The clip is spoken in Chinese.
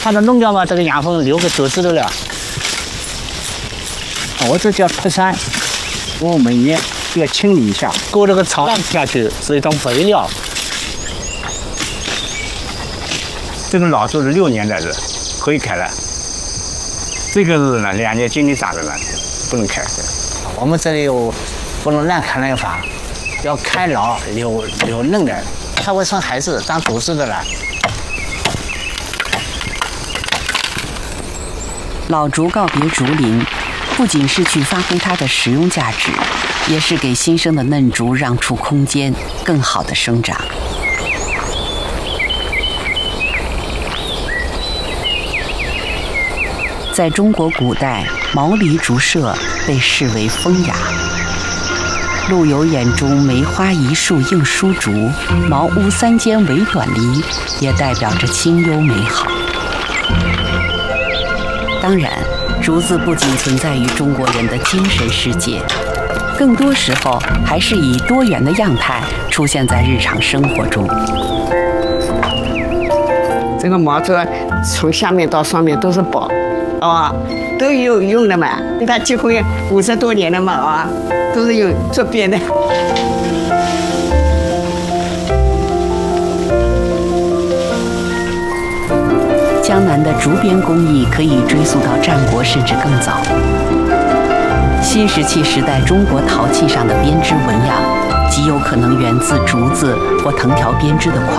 它的弄掉嘛，这个养分留给竹子的了。我这叫特山，我每年要清理一下，勾这个草烂下去是一种肥料。这个老树是6年的人，可以开了。这个是呢2年经理长的了，不能开的。我们这里有不能乱砍乱伐，要开老留嫩的，它会生孩子当竹子的了。 老竹告别竹林，不仅是去发挥它的实用价值，也是给新生的嫩竹让出空间，更好的生长。在中国古代，毛梨竹社被视为风雅。陆游眼中梅花一树映疏竹，茅屋3间围短篱，也代表着清幽美好。当然，竹子不仅存在于中国人的精神世界，更多时候还是以多元的样态出现在日常生活中。 这个茅竹从下面到上面都是宝，都有用的嘛。它结婚50多年了嘛，都是有做编的。 江南的竹编工艺可以追溯到战国甚至更早。新石器时代中国陶器上的编织纹样，极有可能源自竹子或藤条编织的